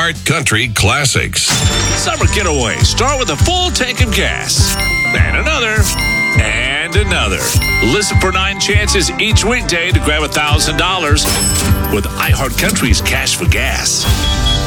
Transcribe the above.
iHeart Country Classics. Summer getaway. Start with a full tank of gas. And another. And another. Listen for 9 chances each weekday to grab $1,000 with iHeart Country's Cash for Gas.